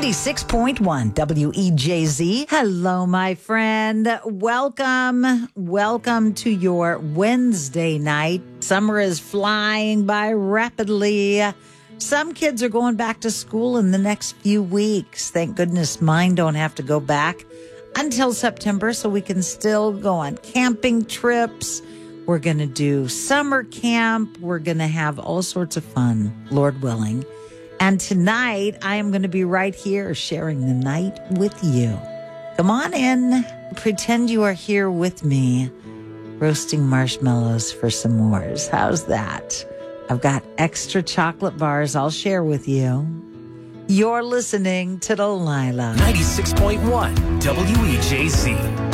96.1 WEJZ. Hello, my friend. Welcome to your Wednesday night. Summer is flying by rapidly. Some kids are going back to school in the next few weeks. Thank goodness mine don't have to go back until September, so we can still go on camping trips. We're going to do summer camp. We're going to have all sorts of fun, Lord willing. And tonight, I am going to be right here sharing the night with you. Come on in. Pretend you are here with me, roasting marshmallows for some s'mores. How's that? I've got extra chocolate bars I'll share with you. You're listening to Delilah. 96.1 WEJZ.